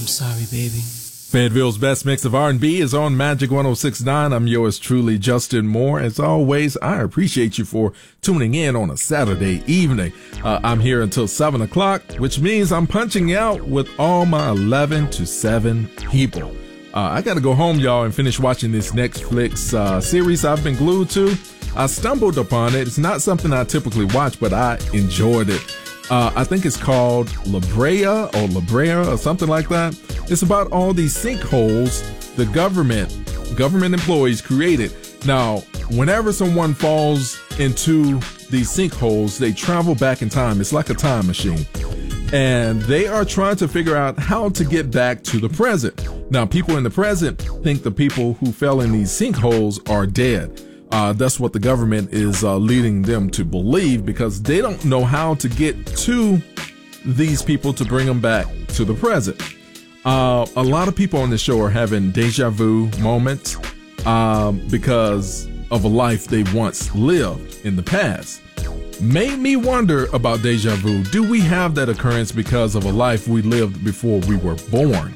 sorry, baby. Fayetteville's best mix of R&B is on Magic 106.9. I'm yours truly, Justin Moore. As always, I appreciate you for tuning in on a Saturday evening. I'm here until 7 o'clock, which means I'm punching out with all my 11 to 7 people. I got to go home, y'all, and finish watching this Netflix series I've been glued to. I stumbled upon it. It's not something I typically watch, but I enjoyed it. I think it's called La Brea or something like that. It's about all these sinkholes the government employees created. Now, whenever someone falls into these sinkholes, they travel back in time. It's like a time machine. And they are trying to figure out how to get back to the present. Now, people in the present think the people who fell in these sinkholes are dead. That's what the government is leading them to believe, because they don't know how to get to these people to bring them back to the present. A lot of people on this show are having deja vu moments because of a life they once lived in the past. Made me wonder about deja vu. Do we have that occurrence because of a life we lived before we were born?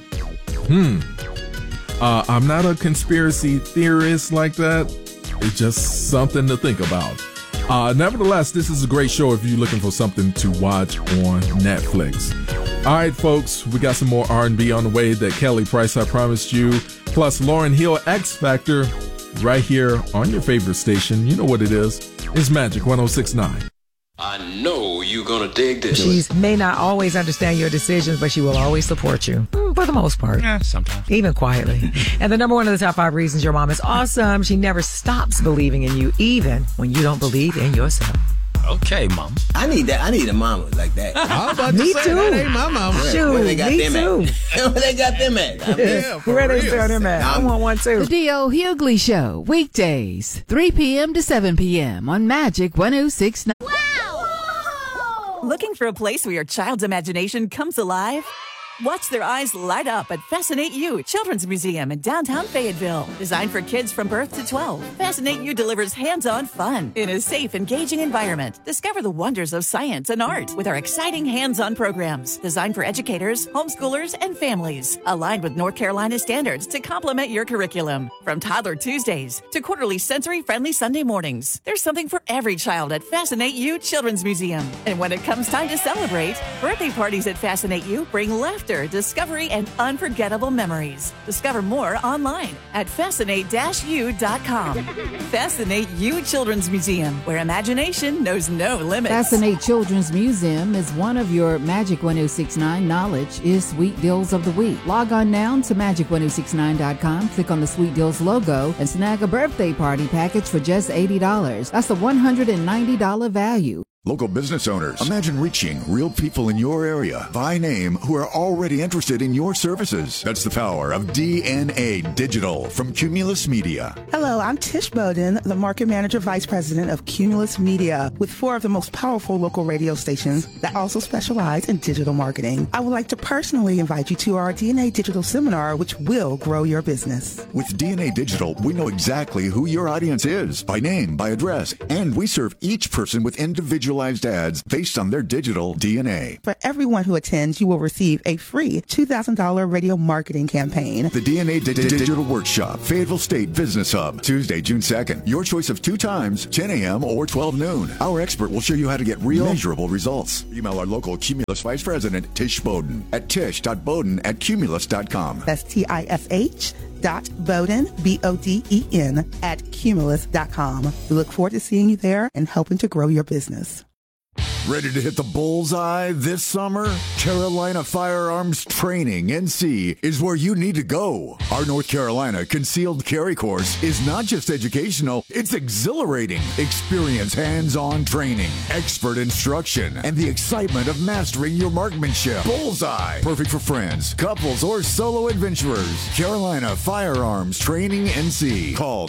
I'm not a conspiracy theorist like that. It's just something to think about. Nevertheless, this is a great show if you're looking for something to watch on Netflix. All right, folks, we got some more R&B on the way. That Kelly Price I promised you, plus Lauryn Hill X Factor, right here on your favorite station. You know what it is. It's Magic 106.9. I know you're gonna dig this. She may not always understand your decisions, but she will always support you, for the most part. Yeah, sometimes. Even quietly. And the number one of the top 5 reasons your mom is awesome, she never stops believing in you, even when you don't believe in yourself. Okay, Mom. I need that. I need a mama like that. I'm about Me to say too. that ain't my mama. Shoot, Where they got me them too. at? Where they got them at? Yeah, for Where they real. sell them at? I want one too. The D.O. Hughley Show, weekdays, 3 p.m. to 7 p.m. on Magic 106.9. Looking for a place where your child's imagination comes alive? Watch their eyes light up at Fascinate You Children's Museum in downtown Fayetteville. Designed for kids from birth to 12, Fascinate You delivers hands-on fun in a safe, engaging environment. Discover the wonders of science and art with our exciting hands-on programs designed for educators, homeschoolers, and families. Aligned with North Carolina standards to complement your curriculum. From Toddler Tuesdays to quarterly sensory-friendly Sunday mornings, there's something for every child at Fascinate You Children's Museum. And when it comes time to celebrate, birthday parties at Fascinate You bring laughter, discovery, and unforgettable memories. Discover more online at fascinate-u.com. Fascinate You Children's Museum, where imagination knows no limits. Fascinate Children's Museum is one of your Magic 106.9 Knowledge is Sweet Deals of the Week. Log on now to magic1069.com, click on the Sweet Deals logo, and snag a birthday party package for just $80. That's a $190 value. Local business owners, imagine reaching real people in your area by name who are already interested in your services. That's the power of DNA Digital from Cumulus Media. Hello, I'm Tish Bowden, the Market Manager Vice President of Cumulus Media, with 4 of the most powerful local radio stations that also specialize in digital marketing. I would like to personally invite you to our DNA Digital Seminar, which will grow your business. With DNA Digital, we know exactly who your audience is by name, by address, and we serve each person with individualized ads based on their digital DNA. For everyone who attends, you will receive a free $2,000 radio marketing campaign. The DNA Digital Workshop, Fayetteville State Business Hub, Tuesday, June 2nd. Your choice of 2 times, 10 a.m. or 12 noon. Our expert will show you how to get real, measurable results. Email our local Cumulus Vice President, Tish Bowden, at tish.bowden@cumulus.com. That's TISH.Bowden, BODEN, at Cumulus.com. We look forward to seeing you there and helping to grow your business. Ready to hit the bullseye this summer? Carolina Firearms Training, NC, is where you need to go. Our North Carolina Concealed Carry course is not just educational, it's exhilarating. Experience hands-on training, expert instruction, and the excitement of mastering your marksmanship. Bullseye, perfect for friends, couples, or solo adventurers. Carolina Firearms Training, NC. Call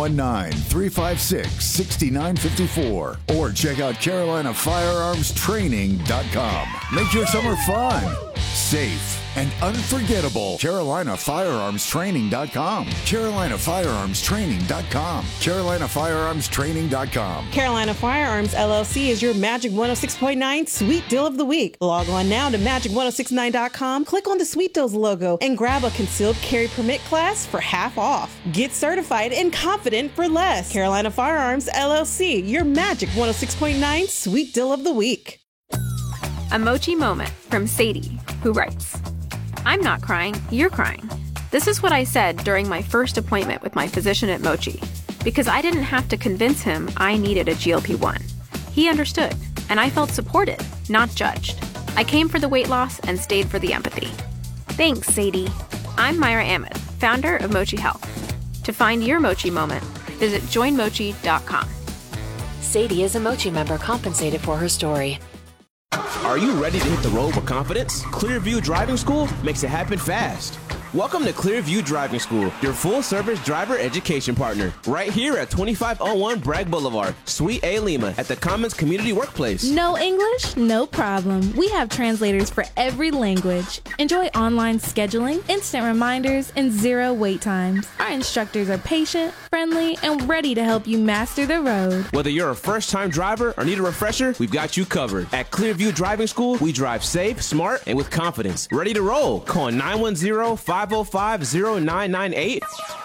919-356-6954 or check out CarolinaFirearmstraining.com. Make your summer fun. safe, and unforgettable. CarolinaFirearmsTraining.com. CarolinaFirearmsTraining.com. CarolinaFirearmsTraining.com. Carolina Firearms LLC is your Magic 106.9 Sweet Deal of the Week. Log on now to Magic1069.com, click on the Sweet Deals logo, and grab a concealed carry permit class for half off. Get certified and confident for less. Carolina Firearms LLC, your Magic 106.9 Sweet Deal of the Week. A Mochi moment from Sadie, who writes, I'm not crying, you're crying. This is what I said during my first appointment with my physician at Mochi, because I didn't have to convince him I needed a GLP-1. He understood, and I felt supported, not judged. I came for the weight loss and stayed for the empathy. Thanks, Sadie. I'm Myra Ahmed, founder of Mochi Health. To find your Mochi moment, visit joinmochi.com. Sadie is a Mochi member compensated for her story. Are you ready to hit the road with confidence? Clearview Driving School makes it happen fast. Welcome to Clearview Driving School, your full-service driver education partner, right here at 2501 Bragg Boulevard, Suite A Lima, at the Commons Community Workplace. No English? No problem. We have translators for every language. Enjoy online scheduling, instant reminders, and zero wait times. Our instructors are patient, friendly, and ready to help you master the road. Whether you're a first-time driver or need a refresher, we've got you covered. At Clearview Driving School, we drive safe, smart, and with confidence. Ready to roll? Call 910-505-0998.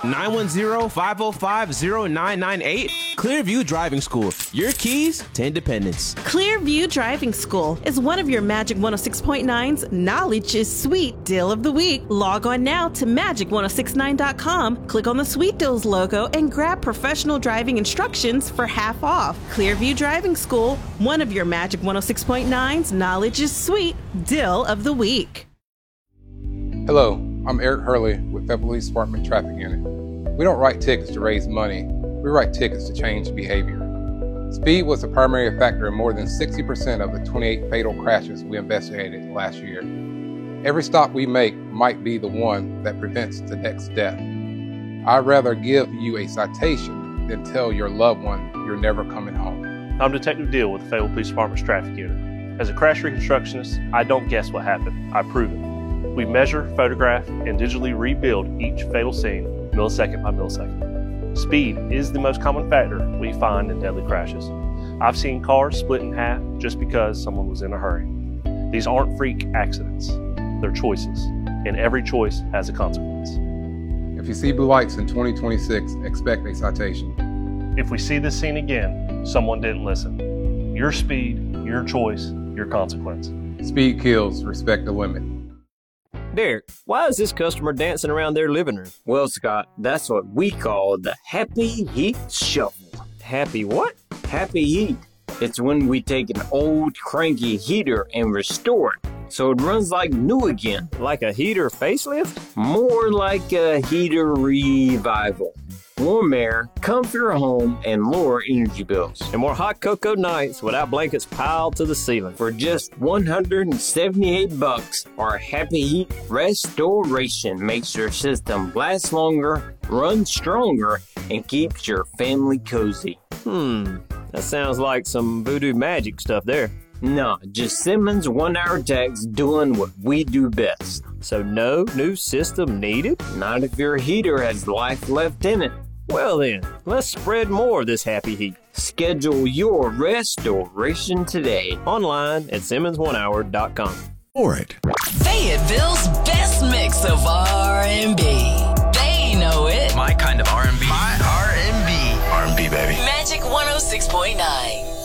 910-505-0998. Clearview Driving School. Your keys to independence. Clearview Driving School is one of your Magic 106.9's Knowledge is Sweet Deal of the Week. Log on now to Magic1069.com, click on the Sweet Deals logo, and grab professional driving instructions for half off. Clearview Driving School, one of your Magic 106.9's Knowledge is Sweet Deal of the Week. Hello, I'm Eric Hurley with Federal Police Department Traffic Unit. We don't write tickets to raise money, we write tickets to change behavior. Speed was the primary factor in more than 60% of the 28 fatal crashes we investigated last year. Every stop we make might be the one that prevents the next death. I'd rather give you a citation than tell your loved one you're never coming home. I'm Detective Deal with the Fayetteville Police Department's Traffic Unit. As a crash reconstructionist, I don't guess what happened, I prove it. We measure, photograph, and digitally rebuild each fatal scene millisecond by millisecond. Speed is the most common factor we find in deadly crashes. I've seen cars split in half just because someone was in a hurry. These aren't freak accidents, they're choices, and every choice has a consequence. If you see blue lights in 2026, expect a citation. If we see this scene again, someone didn't listen. Your speed, your choice, your consequence. Speed kills, respect the limit. Derek, why is this customer dancing around their living room? Well, Scott, that's what we call the Happy Heat Shuffle. Happy what? Happy Heat. It's when we take an old cranky heater and restore it so it runs like new again. Like a heater facelift? More like a heater revival. Warm air, comfier home, and lower energy bills. And more hot cocoa nights without blankets piled to the ceiling. For just $178, our Happy Heat Restoration makes your system last longer, run stronger, and keeps your family cozy. That sounds like some voodoo magic stuff there. No, just Simmons 1-hour techs doing what we do best. So no new system needed? Not if your heater has life left in it. Well then, let's spread more of this happy heat. Schedule your restoration today. Online at SimmonsOneHour.com. For it. Fayetteville's best mix of R&B. They know it. My kind of R&B. My R&B. R&B, baby. Magic 106.9.